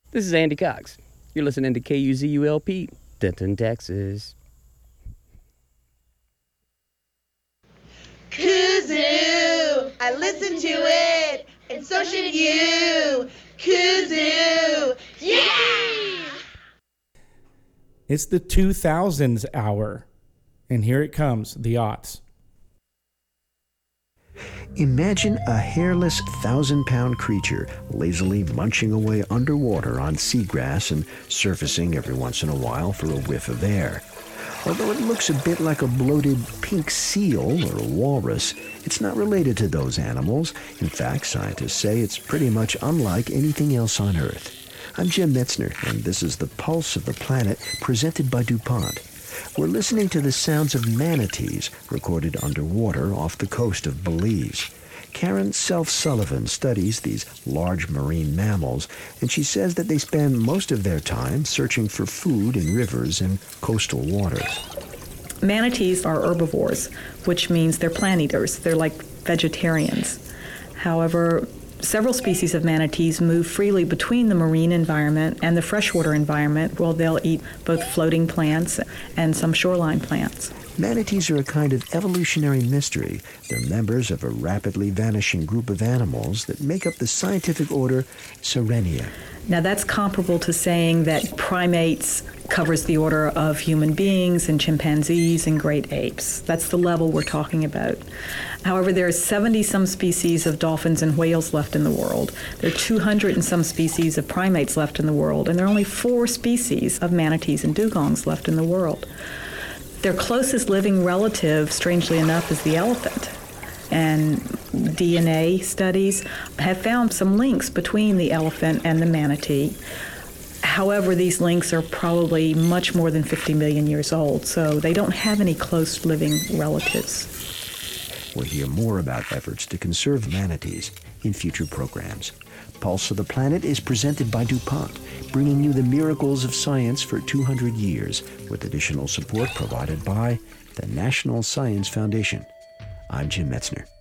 This is Andy Cox. You're listening to KUZULP, Denton, Texas. Kazoo! I listened to it, and so should you. Kazoo! Yeah! It's the 2000s hour, and here it comes, the aughts. Imagine a hairless 1,000-pound creature lazily munching away underwater on seagrass and surfacing every once in a while for a whiff of air. Although it looks a bit like a bloated pink seal or a walrus, it's not related to those animals. In fact, scientists say it's pretty much unlike anything else on Earth. I'm Jim Metzner, and this is the Pulse of the Planet, presented by DuPont. We're listening to the sounds of manatees recorded underwater off the coast of Belize. Karen Self-Sullivan studies these large marine mammals, and she says that they spend most of their time searching for food in rivers and coastal waters. Manatees are herbivores, which means they're plant eaters. They're like vegetarians. However, several species of manatees move freely between the marine environment and the freshwater environment, where they'll eat both floating plants and some shoreline plants. Manatees are a kind of evolutionary mystery. They're members of a rapidly vanishing group of animals that make up the scientific order Sirenia. Now that's comparable to saying that primates covers the order of human beings and chimpanzees and great apes. That's the level we're talking about. However, there are 70-some species of dolphins and whales left in the world. There are 200 and some species of primates left in the world, and there are only 4 species of manatees and dugongs left in the world. Their closest living relative, strangely enough, is the elephant. And DNA studies have found some links between the elephant and the manatee. However, these links are probably much more than 50 million years old, so they don't have any close living relatives. We'll hear more about efforts to conserve manatees in future programs. Pulse of the Planet is presented by DuPont, bringing you the miracles of science for 200 years, with additional support provided by the National Science Foundation. I'm Jim Metzner.